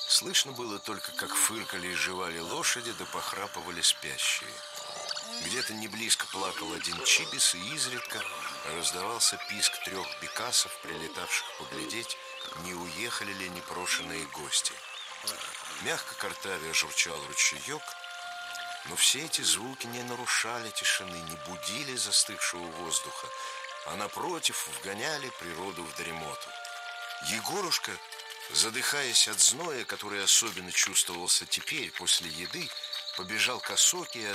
Слышно было только, как фыркали и жевали лошади, да похрапывали спящие. Где-то не близко плакал один чибис, и изредка раздавался писк трех бекасов, прилетавших поглядеть, не уехали ли непрошенные гости. Мягко картавя журчал ручеек, но все эти звуки не нарушали тишины, не будили застывшего воздуха, а напротив вгоняли природу в дремоту. Егорушка, задыхаясь от зноя, который особенно чувствовался теперь после еды, побежал к осоке и